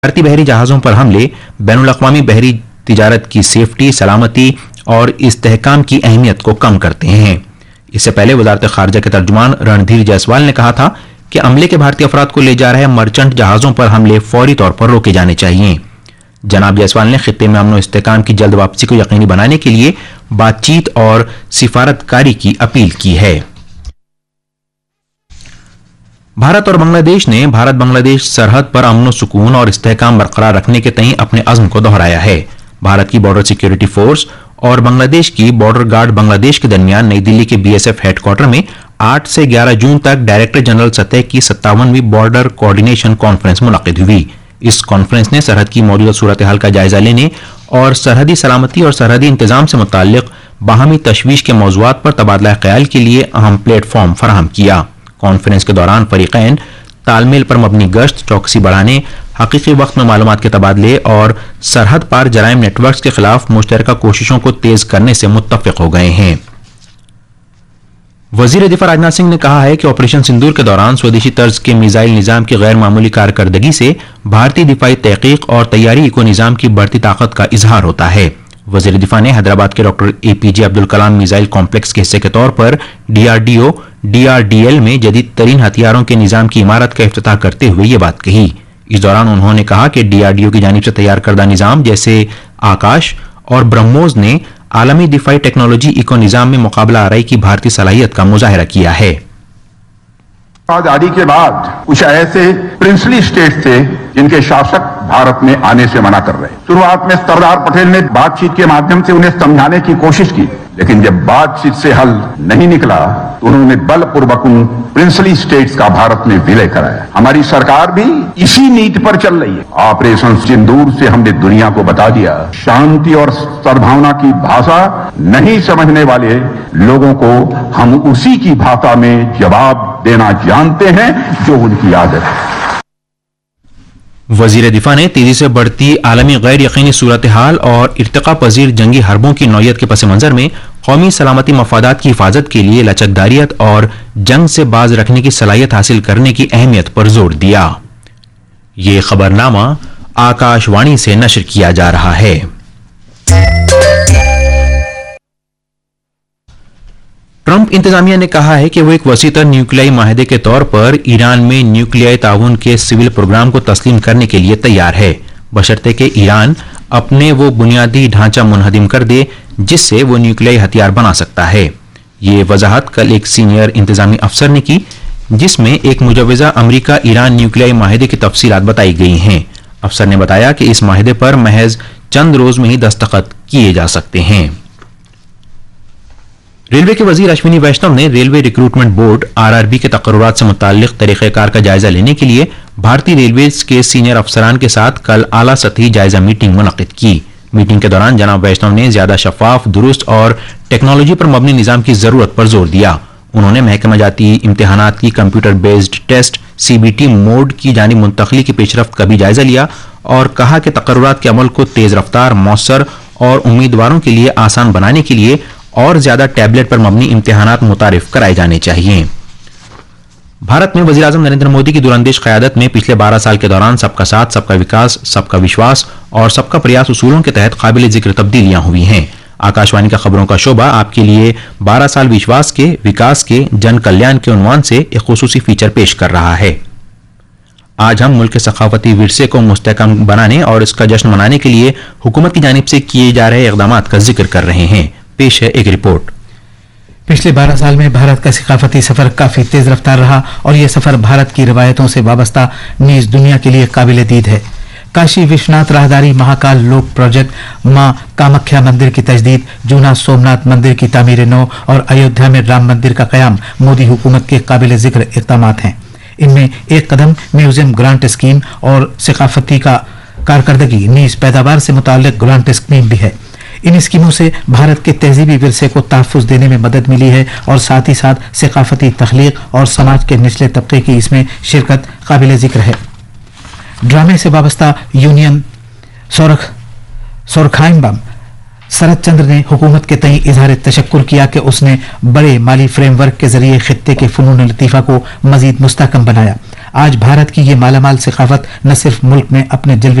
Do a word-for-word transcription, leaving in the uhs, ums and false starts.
भारतीय बहरी जहाज़ों पर हमले बैनुल-अक़वामी बहरी तिजारत की सेफ्टी, सलामती और इस्तेहकाम की अहमियत को कम करते हैं। इससे पहले वज़ारत ख़ारजा के तर्जुमान रणधीर जायसवाल ने कहा था कि अमले के भारतीय अफराद को ले जा रहे मर्चेंट जहाज़ों पर हमले फौरी तौर पर रोके जाने चाहिए। जनाब जायसवाल ने खित्ते में अमन और इस्तेहकाम की जल्द वापसी को यकीनी बनाने के लिए बातचीत और सिफारतकारी की अपील की है। भारत और बांग्लादेश ने भारत बांग्लादेश सरहद पर अमन व सुकून और इस्तेहकाम बरकरार रखने के तई अपने अज़्म को दोहराया है। भारत की बॉर्डर सिक्योरिटी फोर्स और बांग्लादेश की बॉर्डर गार्ड बांग्लादेश के दरमियान नई दिल्ली के बीएसएफ हेडक्वार्टर में आठ से ग्यारह जून तक डायरेक्टर जनरल सतह की सत्तावनवीं बॉर्डर कोऑर्डिनेशन कॉन्फ्रेंस मुनक़िद हुई। इस कॉन्फ्रेंस ने सरहद की मौजूदा सूरत हाल का जायजा लेने और सरहदी सलामती और सरहदी इंतजाम से मुताल्लिक बाहमी तशवीश के मौज़ूआत पर तबादला ख्याल के लिए अहम प्लेटफॉर्म फराहम किया। कॉन्फ्रेंस के दौरान फरीक़ैन तालमेल पर मबनी गश्त, चौकसी बढ़ाने, हकीकी वक्त में मालूमात के तबादले और सरहद पार जराइम नेटवर्क्स के खिलाफ मुश्तरका कोशिशों को तेज करने से मुत्तफ़िक हो गए हैं। वजीर दिफा राजनाथ सिंह ने कहा है कि ऑपरेशन सिंदूर के दौरान स्वदेशी तर्ज के मिसाइल निजाम की गैर मामूली कारकर्दगी से भारतीय दिफाई तहकीक और तैयारी इको निजाम की बढ़ती ताकत का इजहार होता है। वजीर दिफा ने हैदराबाद के doctor A P J Abdul Kalam missile complex के हिस्से के तौर पर डीआरडीओ डीआरडीएल में जदीद तरीन हथियारों के निजाम की इमारत का इफ्तिताह करते हुए ये बात कही। इस दौरान उन्होंने कहा कि डीआरडीओ की जानिब से तैयार करदा निजाम जैसे आकाश और ब्रह्मोस ने आलमी दिफाई टेक्नोलॉजी इको निजाम में मुकाबला आराई की भारतीय सलाहियत का मुजाहिरा किया है। आजादी के बाद कुछ ऐसे प्रिंसली स्टेट थे जिनके शासक भारत में आने से मना कर रहे। शुरुआत में सरदार पटेल ने बातचीत के माध्यम से उन्हें समझाने की कोशिश की, लेकिन जब बातचीत से हल नहीं निकला तो उन्होंने बलपूर्वक उन प्रिंसली स्टेट्स का भारत में विलय कराया। हमारी सरकार भी इसी नीति पर चल रही है। ऑपरेशन सिंदूर से हमने दुनिया को बता दिया, शांति और सद्भावना की भाषा नहीं समझने वाले लोगों को हम उसी की भाषा में जवाब देना जानते हैं जो उनकी आदत है। वजीर दिफा ने तेजी से बढ़ती आलमी गैर यकीनी सूरत हाल और इर्तिका पजीर जंगी हरबों की नौयत के पस मंजर में कौमी सलामती मफादात की हिफाजत के लिए लचकदारियत और जंग से बाज रखने की सलाहियत हासिल करने की अहमियत पर जोर दिया। ये खबरनामा आकाशवाणी से नशर किया जा रहा है। ट्रंप इंतजामिया ने कहा है कि वो एक वसीतर न्यूक्लियाई माहदे के तौर पर ईरान में न्यूक्लियाई ताउन के सिविल प्रोग्राम को तस्लीम करने के लिए तैयार है, बशर्ते कि ईरान अपने वो बुनियादी ढांचा मुनहदिम कर दे जिससे वो न्यूक्लियाई हथियार बना सकता है। ये वजाहत कल एक सीनियर इंतजामी अफसर ने की, जिसमें एक मुजवजा अमरीका ईरान न्यूक्लियाई माहदे की तफसीलात बताई गई हैं। अफसर ने बताया कि इस माहदे पर महज चंद रोज में ही दस्तखत किए जा सकते हैं। रेलवे के वजीर अश्विनी वैष्णव ने रेलवे रिक्रूटमेंट बोर्ड आरआरबी के तकर्रुरात से मुताल्लिक तरीक़ेकार का जायजा लेने के लिए भारतीय रेलवेज के सीनियर अफसरान के साथ कल आला सतही जायजा मीटिंग मुनक़िद की। मीटिंग के दौरान जनाब वैष्णव ने ज्यादा शफाफ, दुरुस्त और टेक्नोलॉजी पर मबनी निजाम की जरूरत पर जोर दिया। उन्होंने महकमा जाती इम्तिहानात की computer based test CBT mode की जानिब मुंतकली की पेशरफ्त का भी जायजा लिया और कहा कि तकर्रुरात के अमल को तेज रफ्तार, मौसर और उम्मीदवारों के लिए आसान बनाने के लिए और ज्यादा टैबलेट पर मबनी इम्तिहानात मुतारिफ कराए जाने चाहिए। भारत में वज़ीर आज़म नरेंद्र मोदी की दूरअंदेश क़यादत में पिछले बारह साल के दौरान सबका साथ, सबका विकास, सबका विश्वास और सबका प्रयास उसूलों के तहत काबिल जिक्र तब्दीलियां हुई हैं। आकाशवाणी का खबरों का शोबा आपके लिए बारह साल विश्वास के, विकास के, जन कल्याण के उन्वान से एक खुसूसी फीचर पेश कर रहा है। आज हम मुल्क के सखावती विरसे को मुस्तहकम बनाने और इसका जश्न मनाने के लिए हुकूमत की जानिब से किए जा रहे इक़दामात का जिक्र कर रहे हैं। पेश है एक रिपोर्ट। पिछले बारह साल में भारत का सकाफती सफर काफी तेज रफ्तार रहा और यह सफर भारत की रिवायतों से वाबस्ता नीज दुनिया के लिए काबिल दीद है। काशी विश्वनाथ राहदारी, महाकाल लोक प्रोजेक्ट, मां कामाख्या मंदिर की तजदीद, जूना सोमनाथ मंदिर की तामीर नौ और अयोध्या में राम मंदिर का कयाम मोदी हुकूमत के काबिल जिक्र इक़दामात हैं। इनमें एक कदम म्यूजियम ग्रांट स्कीम और सकाफती का कारकर्दगी नीज पैदावार से मुताल्लिक ग्रांट स्कीम भी है। इन स्कीमों से भारत के तहजीबी विरसे को तहफ़्फ़ुज़ देने में मदद मिली है और साथ ही साथ सकाफती तख्लीक और समाज के निचले तबके की इसमें शिरकत काबिल जिक्र है। ड्रामे से वाबस्ता यूनियन सोरख सोरखाइम शरद चंद्र ने हुकूमत के तई इजहार तशक्कुर किया कि उसने बड़े माली फ्रेमवर्क के जरिए खित्ते के फ़नून लतीफ़ा को मजीद मुस्तहकम बनाया। आज भारत की ये मालामाल सकाफत न सिर्फ मुल्क में अपने जलवे